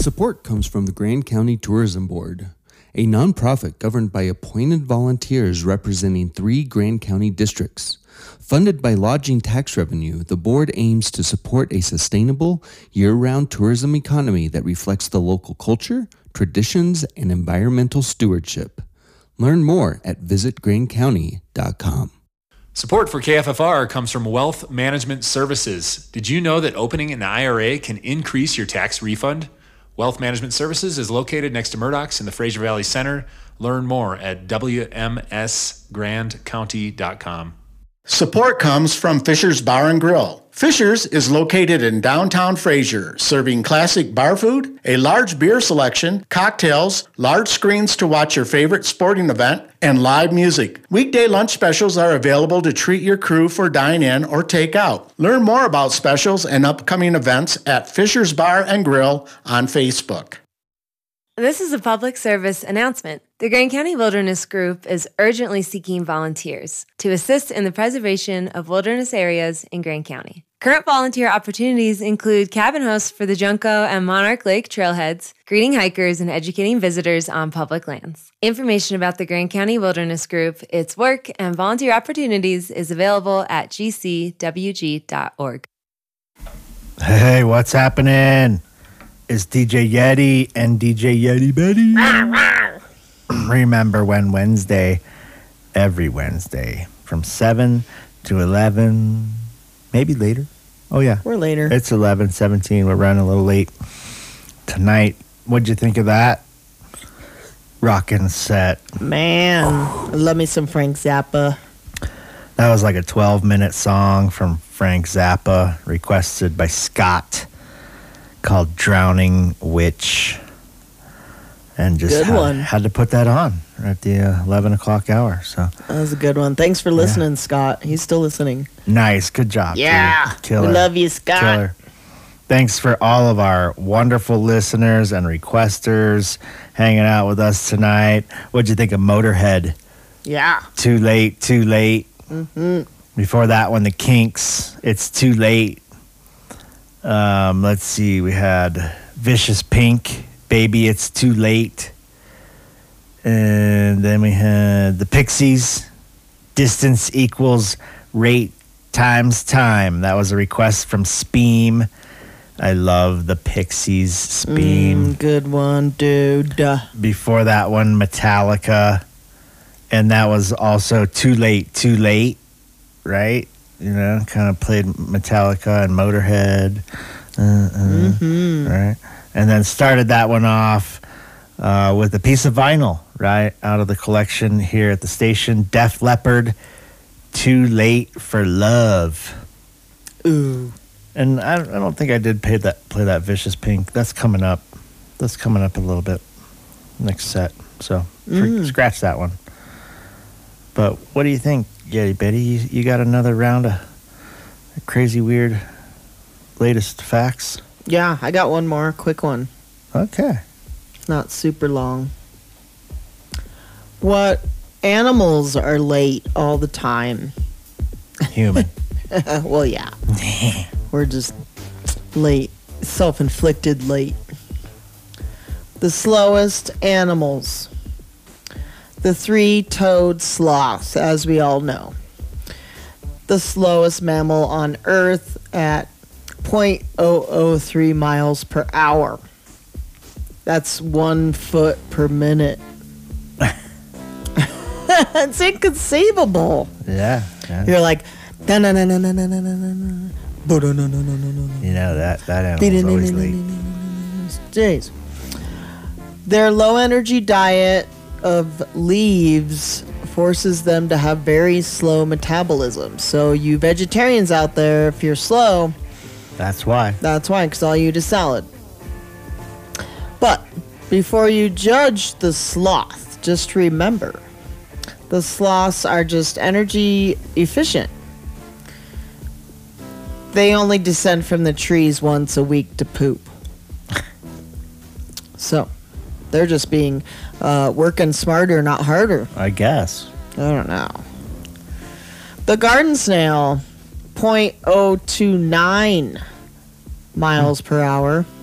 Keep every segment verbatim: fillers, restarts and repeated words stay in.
Support comes from the Grand County Tourism Board, a nonprofit governed by appointed volunteers representing three Grand County districts. Funded by lodging tax revenue, the board aims to support a sustainable, year-round tourism economy that reflects the local culture, traditions, and environmental stewardship. Learn more at visit grand county dot com. Support for K F F R comes from Wealth Management Services. Did you know that opening an I R A can increase your tax refund? Wealth Management Services is located next to Murdoch's in the Fraser Valley Center. Learn more at w m s grand county dot com. Support comes from Fisher's Bar and Grill. Fisher's is located in downtown Fraser, serving classic bar food, a large beer selection, cocktails, large screens to watch your favorite sporting event, and live music. Weekday lunch specials are available to treat your crew for dine-in or take-out. Learn more about specials and upcoming events at Fisher's Bar and Grill on Facebook. This is a public service announcement. The Grand County Wilderness Group is urgently seeking volunteers to assist in the preservation of wilderness areas in Grand County. Current volunteer opportunities include cabin hosts for the Junco and Monarch Lake trailheads, greeting hikers, and educating visitors on public lands. Information about the Grand County Wilderness Group, its work, and volunteer opportunities is available at g c w g dot org. Hey, what's happening? It's D J Yeti and D J Yeti Betty. Remember when Wednesday, every Wednesday, from seven to eleven, maybe later. Oh, yeah. We're later. It's eleven seventeen. We're running a little late tonight. What'd you think of that? Rockin' set. Man, I love me some Frank Zappa. That was like a twelve-minute song from Frank Zappa, requested by Scott, called Drowning Witch. And just good had, one. had to put that on at the uh, eleven o'clock hour. So that was a good one. Thanks for listening, yeah. Scott. He's still listening. Nice. Good job. Yeah. Killer. We love you, Scott. Killer. Thanks for all of our wonderful listeners and requesters hanging out with us tonight. What'd you think of Motorhead? Yeah. Too late, too late. Mm-hmm. Before that one, the Kinks. It's too late. Um, let's see. We had Vicious Pink. Baby, It's Too Late. And then we had the Pixies. Distance equals rate times time. That was a request from Speem. I love the Pixies. Speem. Mm, good one, dude. Before that one, Metallica. And that was also Too Late, Too Late. Right? You know, kind of played Metallica and Motorhead. Uh, uh, mm-hmm. Right? And then started that one off uh, with a piece of vinyl, right, out of the collection here at the station. Def Leppard, Too Late for Love. Ooh. And I, I don't think I did play that, play that Vicious Pink. That's coming up. That's coming up a little bit next set. So mm. for, scratch that one. But what do you think, Yeti Betty? You, you got another round of crazy, weird, latest facts? Yeah, I got one more quick one. Okay. Not super long. What animals are late all the time? Human. Well, yeah. We're just late. Self-inflicted late. The slowest animals. The three-toed sloth, as we all know. The slowest mammal on Earth at zero point zero zero three miles per hour. That's one foot per minute. It's inconceivable. Yeah, yeah. You're like, no, no, no, no, no, no, no, no, no, no, no, no, no, no. You know that that animal's always late. Jeez. Their low energy diet of leaves forces them to have very slow metabolism. So you vegetarians out there, if you're slow, that's why. That's why, because all you eat is salad. But before you judge the sloth, just remember, the sloths are just energy efficient. They only descend from the trees once a week to poop. So, they're just being, uh, working smarter, not harder. I guess. I don't know. The garden snail, zero point zero two nine miles per hour.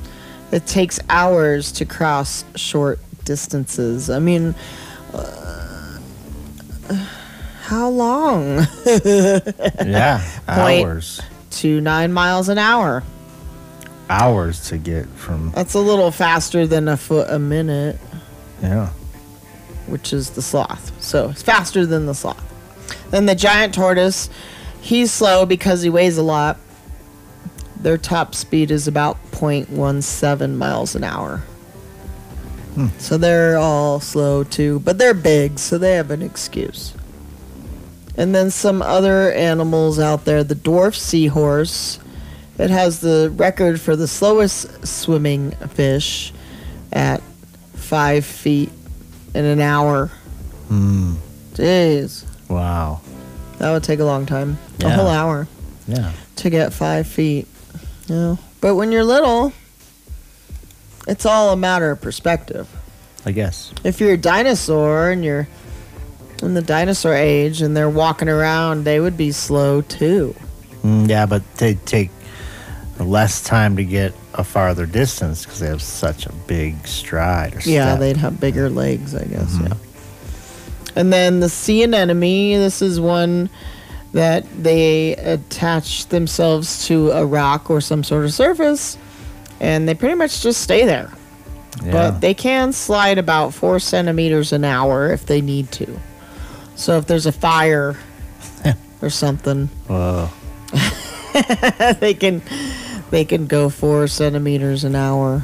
It takes hours to cross short distances. I mean, uh, how long? Yeah, Point hours. to nine miles an hour. Hours to get from. That's a little faster than a foot a minute, Yeah. which is the sloth. So it's faster than the sloth. Then the giant tortoise, he's slow because he weighs a lot. Their top speed is about zero point one seven miles an hour. Hmm. So they're all slow too, but they're big, so they have an excuse. And then some other animals out there. The dwarf seahorse. It has the record for the slowest swimming fish at five feet in an hour. Hmm. Jeez. Wow. That would take a long time. A Yeah. whole hour Yeah. to get five feet. Yeah. But when you're little, it's all a matter of perspective. I guess. If you're a dinosaur and you're in the dinosaur age and they're walking around, they would be slow too. Mm, yeah, but they take less time to get a farther distance because they have such a big stride. Or Yeah, step. they'd have bigger legs, I guess. Yeah. And then the sea anemone. This is one that they attach themselves to a rock or some sort of surface, and they pretty much just stay there. Yeah. But they can slide about four centimeters an hour if they need to. So if there's a fire or something, Whoa. they can they can go four centimeters an hour.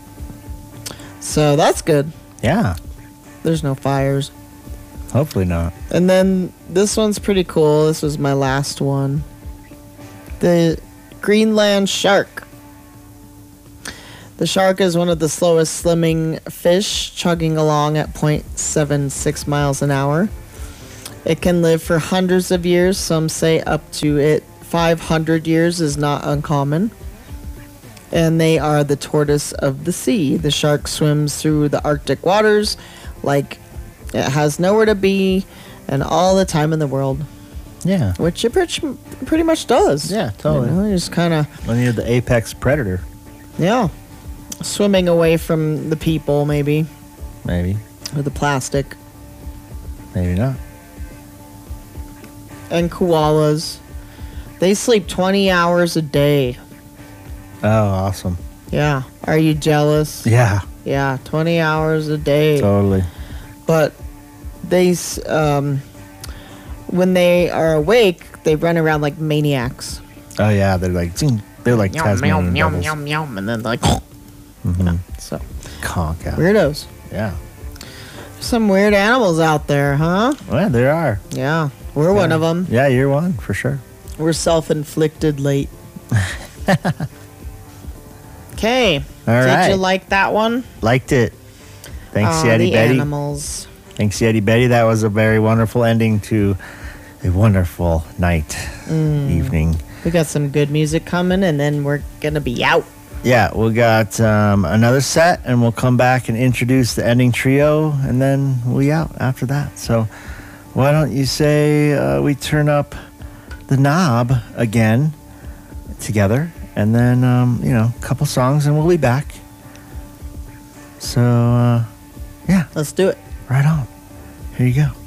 So that's good. Yeah. There's no fires. Hopefully not. And then this one's pretty cool. This was my last one. The Greenland shark. The shark is one of the slowest swimming fish, chugging along at zero point seven six miles an hour. It can live for hundreds of years. Some say up to it five hundred years is not uncommon. And they are the tortoise of the sea. The shark swims through the Arctic waters like it has nowhere to be and all the time in the world, Yeah. which it pretty pretty much does. Yeah, totally. You know, just kind of, When you're the apex predator, yeah, swimming away from the people, maybe, maybe. or the plastic. Maybe not. And koalas, they sleep twenty hours a day. Oh, awesome. Yeah. Are you jealous? Yeah, Yeah, twenty hours a day. totally. But they, s- um, when they are awake, they run around like maniacs. Oh, yeah, they're like, zing, they're like Tasmanian devils. yum, yum, and then like, Mhm. so Conk out. weirdos. Yeah. Some weird animals out there, huh? Well, there are. Yeah, we're one of them. Yeah, you're one, for sure. We're self-inflicted late. Okay. All Did right. you like that one? Liked it. Thanks, Aw, Yeti the Betty. animals. Thanks, Yeti Betty. That was a very wonderful ending to a wonderful night, Mm. evening. We got some good music coming, and then we're gonna be out. Yeah, we got um, another set, and we'll come back and introduce the ending trio, and then we'll be out after that. So why don't you say uh, we turn up the knob again together, and then, um, you know, a couple songs, and we'll be back. So, uh, yeah, Let's do it. right on. Here you go.